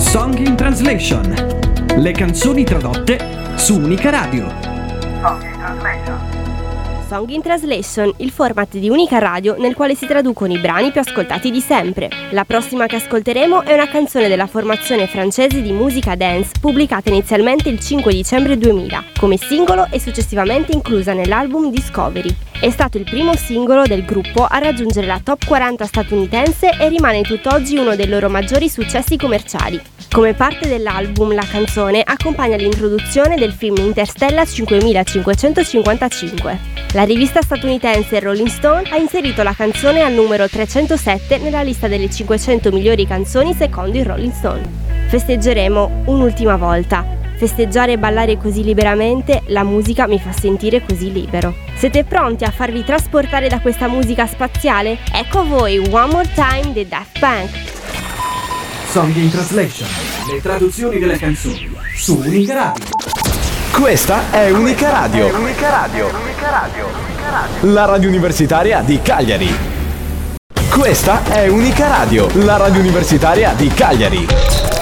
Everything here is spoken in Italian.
Song in Translation. Le canzoni tradotte su Unica Radio. Song in Translation. Song in Translation, il format di Unica Radio nel quale si traducono i brani più ascoltati di sempre. La prossima che ascolteremo è una canzone della formazione francese di musica dance pubblicata inizialmente il 5 dicembre 2000 come singolo e successivamente inclusa nell'album Discovery. È stato il primo singolo del gruppo a raggiungere la top 40 statunitense e rimane tutt'oggi uno dei loro maggiori successi commerciali. Come parte dell'album, la canzone accompagna l'introduzione del film Interstellar 5555. La rivista statunitense Rolling Stone ha inserito la canzone al numero 307 nella lista delle 500 migliori canzoni secondo il Rolling Stone. Festeggeremo un'ultima volta. Festeggiare e ballare così liberamente, la musica mi fa sentire così libero. Siete pronti a farvi trasportare da questa musica spaziale? Ecco a voi One More Time dei Daft Punk. Song in Translation. Le traduzioni delle canzoni su Unica Radio. Questa è Unica Radio. La radio universitaria di Cagliari. Questa è Unica Radio, la radio universitaria di Cagliari.